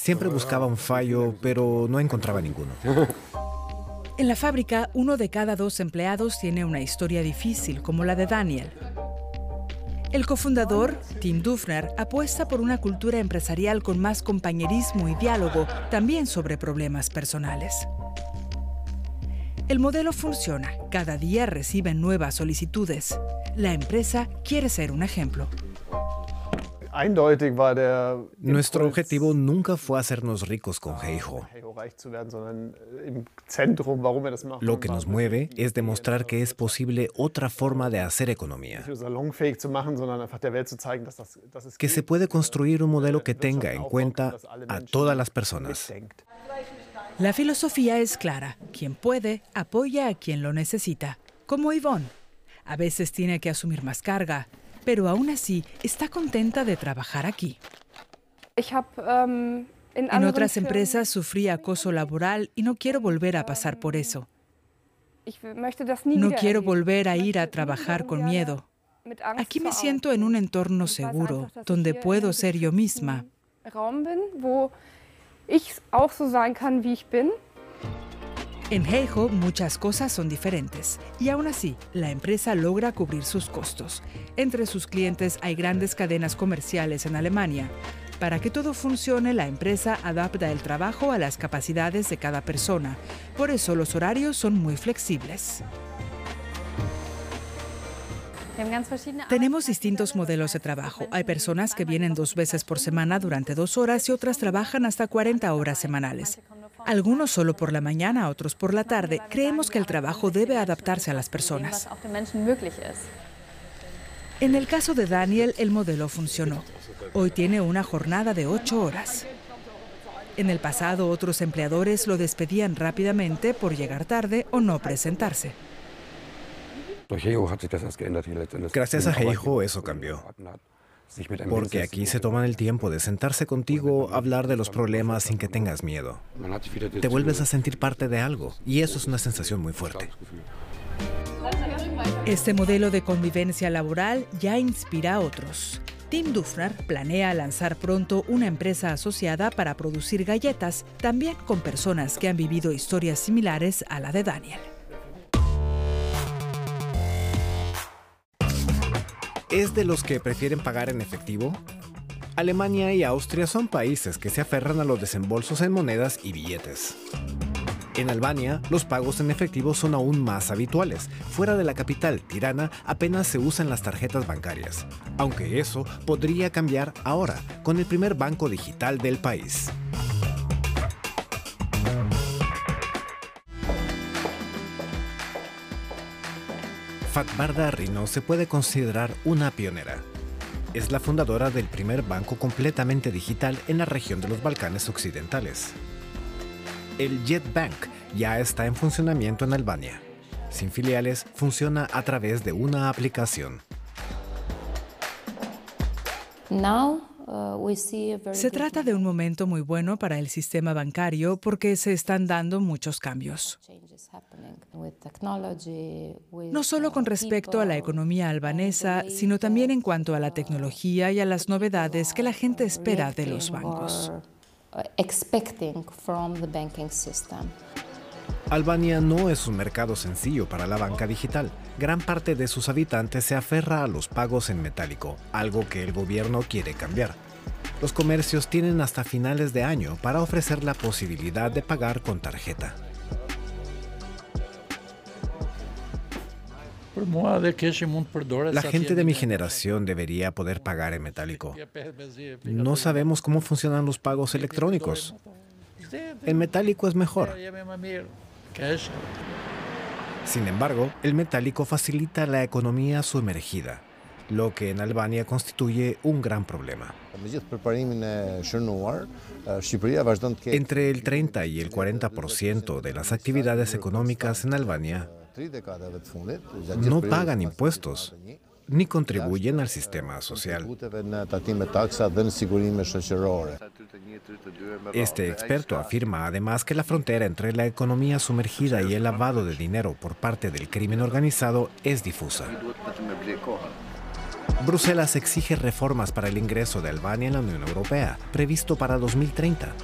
Siempre buscaba un fallo, pero no encontraba ninguno. En la fábrica, 1 de cada 2 empleados tiene una historia difícil, como la de Daniel. El cofundador, Tim Dufner, apuesta por una cultura empresarial con más compañerismo y diálogo, también sobre problemas personales. El modelo funciona. Cada día reciben nuevas solicitudes. La empresa quiere ser un ejemplo. Nuestro objetivo nunca fue hacernos ricos con Heijo. Lo que nos mueve es demostrar que es posible otra forma de hacer economía. Que se puede construir un modelo que tenga en cuenta a todas las personas. La filosofía es clara. Quien puede, apoya a quien lo necesita. Como Yvonne. A veces tiene que asumir más carga, pero aún así está contenta de trabajar aquí. En otras empresas sufrí acoso laboral y no quiero volver a pasar por eso. No quiero volver a ir a trabajar con miedo. Aquí me siento en un entorno seguro, donde puedo ser yo misma. En Heijo muchas cosas son diferentes y aún así la empresa logra cubrir sus costos. Entre sus clientes hay grandes cadenas comerciales en Alemania. Para que todo funcione, la empresa adapta el trabajo a las capacidades de cada persona. Por eso los horarios son muy flexibles. Tenemos distintos modelos de trabajo. Hay personas que vienen 2 veces por semana durante 2 horas y otras trabajan hasta 40 horas semanales. Algunos solo por la mañana, otros por la tarde. Creemos que el trabajo debe adaptarse a las personas. En el caso de Daniel, el modelo funcionó. Hoy tiene una jornada de 8 horas. En el pasado, otros empleadores lo despedían rápidamente por llegar tarde o no presentarse. Gracias a Heijo eso cambió. Porque aquí se toman el tiempo de sentarse contigo, hablar de los problemas sin que tengas miedo. Te vuelves a sentir parte de algo y eso es una sensación muy fuerte. Este modelo de convivencia laboral ya inspira a otros. Tim Dufner planea lanzar pronto una empresa asociada para producir galletas, también con personas que han vivido historias similares a la de Daniel. ¿Es de los que prefieren pagar en efectivo? Alemania y Austria son países que se aferran a los desembolsos en monedas y billetes. En Albania, los pagos en efectivo son aún más habituales. Fuera de la capital, Tirana, apenas se usan las tarjetas bancarias. Aunque eso podría cambiar ahora, con el primer banco digital del país. Fatbarda Rino se puede considerar una pionera. Es la fundadora del primer banco completamente digital en la región de los Balcanes Occidentales. El JetBank ya está en funcionamiento en Albania. Sin filiales, funciona a través de una aplicación. Se trata de un momento muy bueno para el sistema bancario porque se están dando muchos cambios. No solo con respecto a la economía albanesa, sino también en cuanto a la tecnología y a las novedades que la gente espera de los bancos. Albania no es un mercado sencillo para la banca digital. Gran parte de sus habitantes se aferra a los pagos en metálico, algo que el gobierno quiere cambiar. Los comercios tienen hasta finales de año para ofrecer la posibilidad de pagar con tarjeta. La gente de mi generación debería poder pagar en metálico. No sabemos cómo funcionan los pagos electrónicos. El metálico es mejor. Sin embargo, el metálico facilita la economía sumergida, lo que en Albania constituye un gran problema. Entre el 30 y el 40% de las actividades económicas en Albania no pagan impuestos ni contribuyen al sistema social. Este experto afirma además que la frontera entre la economía sumergida y el lavado de dinero por parte del crimen organizado es difusa. Bruselas exige reformas para el ingreso de Albania en la Unión Europea, previsto para 2030.